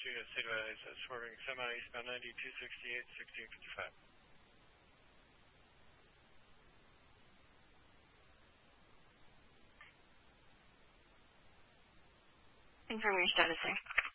Signalize swerving semi eastbound 90, 268, 1655. Confirm your status, sir.